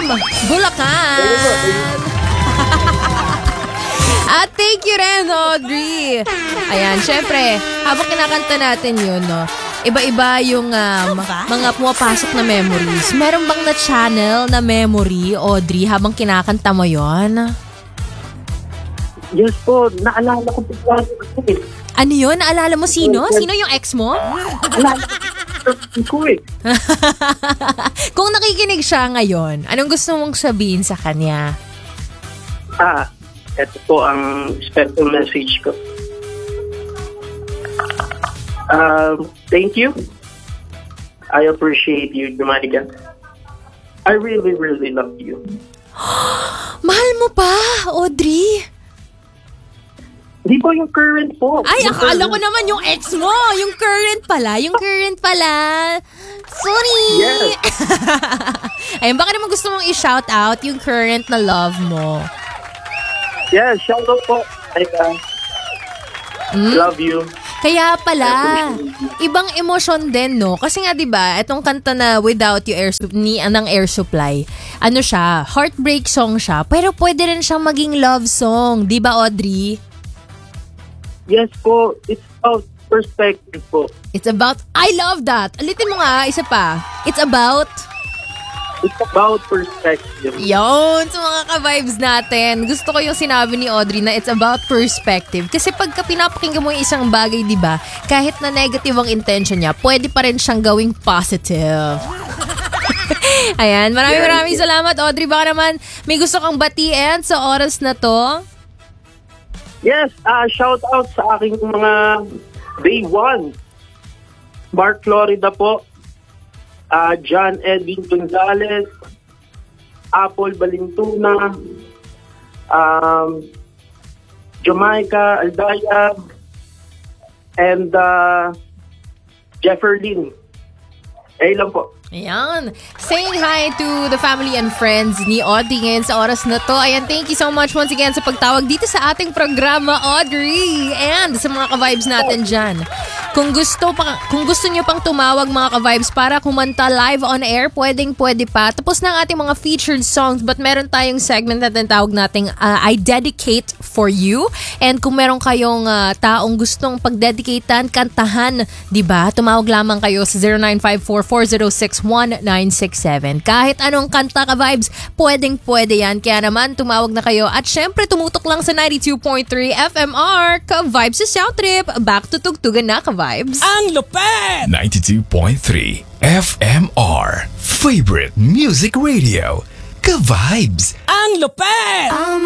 Bulacan. At thank you rin, Audrey. Ayan, syempre, habang kinakanta natin yun, no, iba-iba yung mga pumapasok na memories. Meron bang na-channel na memory, Audrey, habang kinakanta mo yun? Yes po, naalala ko po. Ano yun? Naalala mo sino? Sino yung ex mo? Naalala ko eh. Kung nakikinig siya ngayon, anong gusto mong sabihin sa kanya? Ito po ang special message ko. Thank you. I appreciate you, Dominica. I really, really love you. Mahal mo pa, Audrey? Hindi po yung current po. Ay, akala ko naman yung ex mo. Yung current pala. Sorry. Yes. Ayun, baka naman gusto mong i-shout out yung current na love mo. Yeah, shout out po. Love you. Kaya pala, ibang emosyon din, no? Kasi nga, di ba, itong kanta na Without You ng Air Supply, ano siya, heartbreak song siya, pero pwede rin siyang maging love song. Di ba, Audrey? Yes po. It's about perspective po. It's about, I love that. Ulitin mo nga, isa pa. It's about perspective. Yun, sa mga ka-vibes natin. Gusto ko yung sinabi ni Audrey na it's about perspective. Kasi pagka pinapakinggan mo yung isang bagay, di ba, kahit na negative ang intention niya, pwede pa rin siyang gawing positive. Ayan, maraming salamat, Audrey. Baka naman may gusto kang batiin sa oras na to. Yes, shout out sa aking mga day one. Mark Florida po. John Edwin Gonzalez, Apple Balintuna, Jamaica Aldaya, and Jefferlyn. Lang po. Ayan. Saying hi to the family and friends ni Audrey ngayon sa oras na to. Ayan, thank you so much once again sa pagtawag dito sa ating programa, Audrey. And sa mga ka-vibes natin dyan. Kung gusto nyo pang tumawag mga ka-vibes para kumanta live on air, pwede pa. Tapos na ang ating mga featured songs, but meron tayong segment na tinatawag nating I Dedicate for You. And kung meron kayong taong gustong pag-dedicatean, kantahan, diba? Tumawag lamang kayo sa 0954-406-1967. Kahit anong kanta ka-vibes, pwede yan. Kaya naman, tumawag na kayo. At syempre, tumutok lang sa 92.3 FMR. Ka-vibes sa Sound Trip. Back to tugtugan na ka-vibes. Ang lupet! 92.3 FMR. Favorite Music Radio. Ka-vibes. Ang lupet!